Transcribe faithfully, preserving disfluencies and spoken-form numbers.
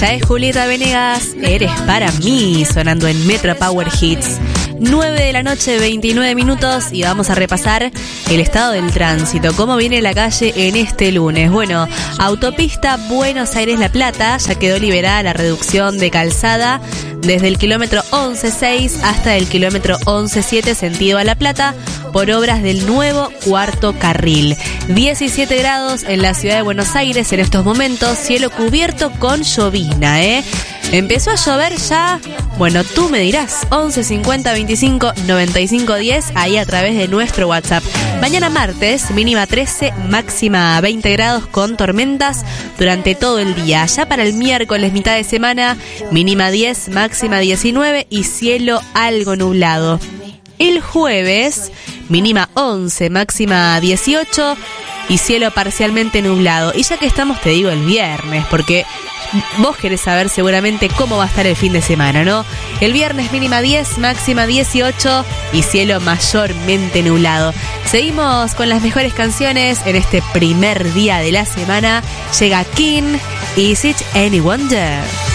Esta es Julieta Venegas, Eres para mí, sonando en Metro Power Hits. nueve de la noche, veintinueve minutos, y vamos a repasar el estado del tránsito. ¿Cómo viene la calle en este lunes? Bueno, autopista Buenos Aires-La Plata, ya quedó liberada la reducción de calzada desde el kilómetro once seis hasta el kilómetro once siete sentido a La Plata por obras del nuevo cuarto carril. diecisiete grados en la ciudad de Buenos Aires en estos momentos, cielo cubierto con llovizna, ¿eh? ¿Empezó a llover ya? Bueno, tú me dirás, once cincuenta veinticinco noventa y cinco diez, ahí a través de nuestro WhatsApp. Mañana martes, mínima trece, máxima veinte grados con tormentas durante todo el día. Ya para el miércoles, mitad de semana, mínima diez, máxima diecinueve y cielo algo nublado. El jueves, mínima once, máxima dieciocho y cielo parcialmente nublado. Y ya que estamos, te digo el viernes, porque vos querés saber seguramente cómo va a estar el fin de semana, ¿no? El viernes mínima diez, máxima dieciocho y cielo mayormente nublado. Seguimos con las mejores canciones en este primer día de la semana. Llega King, Is It Any Wonder?